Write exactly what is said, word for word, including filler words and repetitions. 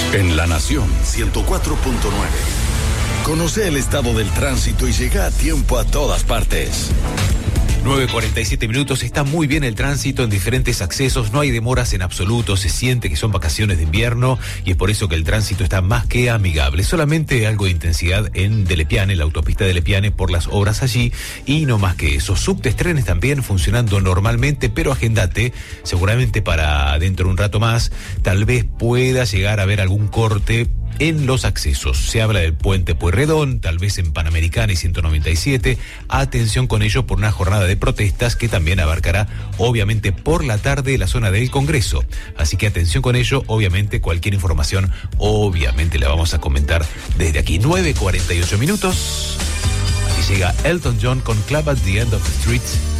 En La Nación ciento cuatro punto nueve. Conoce el estado del tránsito y llega a tiempo a todas partes. nueve cuarenta y siete minutos, está muy bien el tránsito en diferentes accesos, no hay demoras en absoluto, se siente que son vacaciones de invierno y es por eso que el tránsito está más que amigable. Solamente algo de intensidad en De Lepiane, la autopista de Lepiane, por las obras allí y no más que eso. Subtes, trenes también funcionando normalmente, pero agéndate, seguramente para dentro de un rato más, tal vez pueda llegar a haber algún corte en los accesos. Se habla del puente Pueyrredón, tal vez en Panamericana y ciento noventa y siete. Atención con ello por una jornada de protestas que también abarcará, obviamente, por la tarde la zona del Congreso. Así que atención con ello, obviamente, cualquier información, obviamente, la vamos a comentar desde aquí. nueve cuarenta y ocho minutos. Aquí llega Elton John con Club at the End of the Street.